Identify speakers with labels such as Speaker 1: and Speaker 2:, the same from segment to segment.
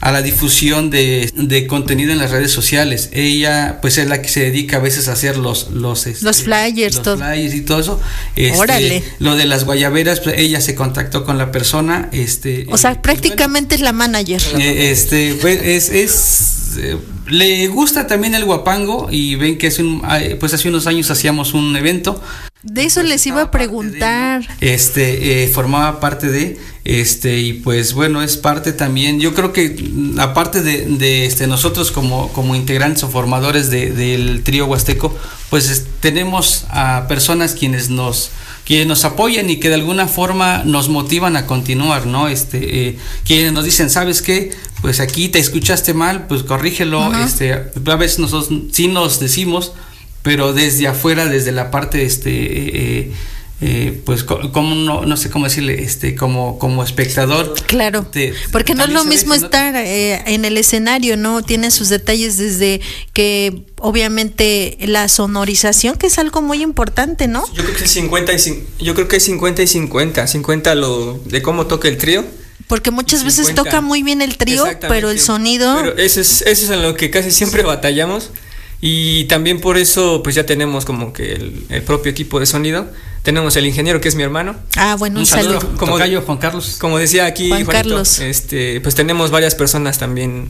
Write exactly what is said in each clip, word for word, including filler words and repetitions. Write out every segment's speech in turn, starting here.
Speaker 1: a la difusión de, de contenido en las redes sociales. Ella pues es la que se dedica a veces a hacer los los, este,
Speaker 2: los flyers,
Speaker 1: los
Speaker 2: todo.
Speaker 1: flyers y todo eso. Este,
Speaker 2: Órale.
Speaker 1: Lo de las guayaberas, pues ella se contactó con la persona, este,
Speaker 2: o sea,
Speaker 1: eh,
Speaker 2: prácticamente
Speaker 1: pues,
Speaker 2: bueno, es la manager.
Speaker 1: Eh, este, pues es, es eh, le gusta también el guapango y ven que hace un, pues hace unos años hacíamos un evento.
Speaker 2: De eso pues les iba a preguntar.
Speaker 1: De, ¿no? Este, eh, formaba parte de, este, y pues bueno, es parte también, yo creo que aparte de, de este, nosotros como, como integrantes o formadores de, del trío huasteco, pues es, tenemos a personas quienes nos, quienes nos apoyan y que de alguna forma nos motivan a continuar, ¿no? Este, eh, quienes nos dicen, ¿sabes qué? Pues aquí te escuchaste mal, pues corrígelo. Uh-huh. Este, a veces nosotros sí nos decimos, pero desde afuera, desde la parte, este, eh, eh, pues como no, no sé cómo decirle, este, como, como espectador.
Speaker 2: Claro, te, porque no es lo mismo veces, estar ¿no? eh, en el escenario, ¿no? Tiene sus detalles desde que, obviamente, la sonorización, que es algo muy importante, ¿no?
Speaker 3: Yo creo que es cincuenta y cincuenta, yo creo que es cincuenta y cincuenta, cincuenta lo de cómo toca el trío.
Speaker 2: Porque muchas cincuenta veces toca muy bien el trío, pero el sonido.
Speaker 3: Pero eso es, eso es en lo que casi siempre batallamos. Y también por eso pues ya tenemos como que el, el propio equipo de sonido. Tenemos el ingeniero que es mi hermano.
Speaker 2: Ah, bueno, un, un saludo.
Speaker 1: saludo. Como Tocayo, Juan Carlos.
Speaker 3: Como decía aquí
Speaker 2: Juan
Speaker 3: Juanito,
Speaker 2: Carlos.
Speaker 3: Este, pues tenemos varias personas también,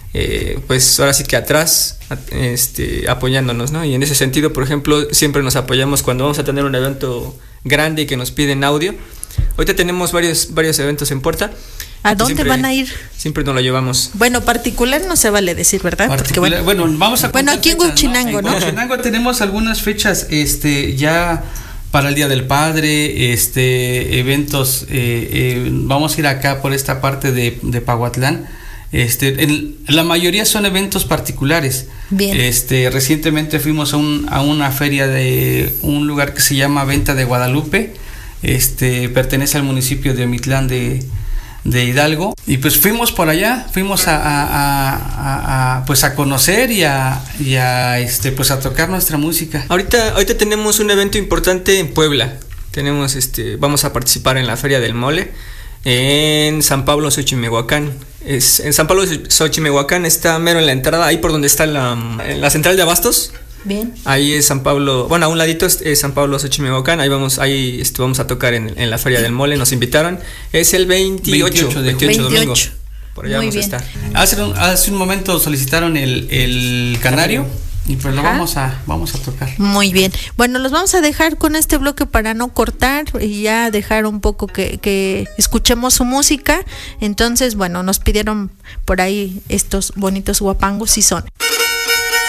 Speaker 3: eh, pues ahora sí que atrás, este, apoyándonos, ¿no? Y en ese sentido, por ejemplo, siempre nos apoyamos cuando vamos a tener un evento grande y que nos piden audio. Ahorita tenemos varios, varios eventos en puerta.
Speaker 2: ¿A dónde
Speaker 3: siempre,
Speaker 2: van a ir?
Speaker 3: Siempre nos lo llevamos.
Speaker 2: Bueno, particular no se vale decir, ¿verdad?
Speaker 1: Porque bueno, bueno, vamos a
Speaker 2: Bueno, aquí en Huachinango, ¿no?
Speaker 1: En Huachinango tenemos algunas fechas, este, ya para el Día del Padre, este, eventos, eh, eh, vamos a ir acá por esta parte de, de Pahuatlán. Este, en, la mayoría son eventos particulares.
Speaker 2: Bien.
Speaker 1: Este, recientemente fuimos a un, a una feria de un lugar que se llama Venta de Guadalupe. Este, pertenece al municipio de Omitlán de de Hidalgo, y pues fuimos por allá, fuimos a, a, a, a pues a conocer y a, y a este pues a tocar nuestra música.
Speaker 3: Ahorita, ahorita tenemos un evento importante en Puebla. Tenemos este, vamos a participar en la Feria del Mole en San Pablo Xochimehuacán. Es, en San Pablo Xochimehuacán está mero en la entrada, ahí por donde está la, la central de abastos.
Speaker 2: Bien.
Speaker 3: Ahí es San Pablo, bueno, a un ladito es, es San Pablo Xochimehuacán, ahí vamos, ahí este, vamos a tocar en, en la Feria del Mole, nos invitaron, es el veintiocho,
Speaker 1: veintiocho,
Speaker 3: veintiocho domingo, por allá
Speaker 2: Muy
Speaker 3: vamos
Speaker 2: bien.
Speaker 3: a estar.
Speaker 1: Hace un, hace un momento solicitaron el, el canario y pues lo
Speaker 2: Ajá.
Speaker 1: vamos a, vamos a tocar.
Speaker 2: Muy bien, bueno, los vamos a dejar con este bloque para no cortar y ya dejar un poco que, que escuchemos su música. Entonces, bueno, nos pidieron por ahí estos bonitos guapangos y son.